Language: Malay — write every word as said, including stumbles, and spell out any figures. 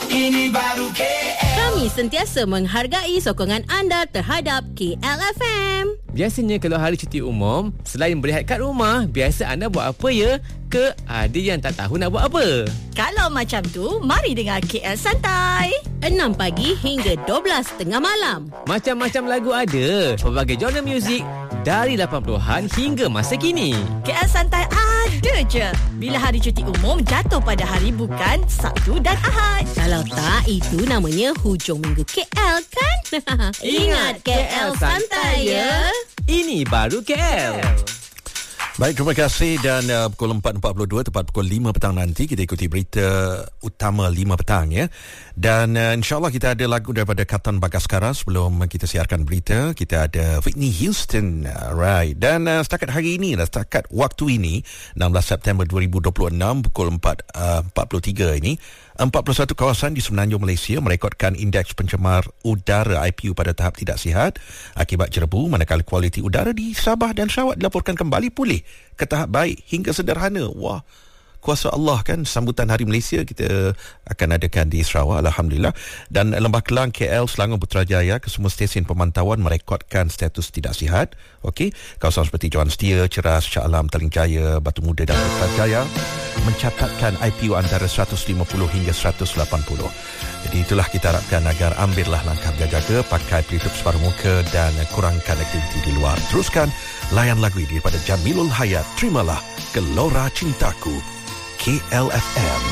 Ini baru K L. Kami sentiasa menghargai sokongan anda terhadap K L F M. Biasanya kalau hari cuti umum, selain berehat kat rumah, biasa anda buat apa ya? Ke ada yang tak tahu nak buat apa? Kalau macam tu, mari dengar K L Santai. enam pagi hingga dua belas tengah malam. Macam-macam lagu ada, pelbagai genre muzik dari lapan puluhan hingga masa kini. K L Santai ada je bila hari cuti umum jatuh pada hari bukan Sabtu dan Ahad. Kalau tak, itu namanya hujung minggu K L kan? Ingat K L Santai ya. Ini baru K L. Baik, terima kasih. Dan uh, pukul empat empat puluh dua tepat pukul lima petang nanti kita ikuti berita utama lima petang ya. Dan uh, insyaAllah kita ada lagu daripada Kapten Bagaskara sebelum kita siarkan berita. Kita ada Whitney Houston, uh, right. Dan uh, setakat hari ini, setakat waktu ini enam belas September dua ribu dua puluh enam pukul empat empat puluh tiga ini, empat puluh satu kawasan di semenanjung Malaysia merekodkan indeks pencemar udara I P U pada tahap tidak sihat akibat jerebu, manakala kualiti udara di Sabah dan Sarawak dilaporkan kembali pulih ke tahap baik hingga sederhana. Wah, kuasa Allah kan. Sambutan Hari Malaysia kita akan adakan di Sarawak, alhamdulillah. Dan Lembah Kelang, K L, Selangor, Putrajaya, kesemua stesen pemantauan merekodkan status tidak sihat. Okey, kawasan seperti Johan Setia, Ceras, Shah Alam, Taling Jaya, Batu Muda dan Putrajaya mencatatkan I P U antara seratus lima puluh hingga seratus lapan puluh. Jadi itulah kita harapkan agar ambillah langkah berjaga, pakai pelitup separuh muka dan kurangkan aktiviti di luar. Teruskan layan lagu ini daripada Jamilul Hayat, Terimalah Gelora Cintaku, K L F M.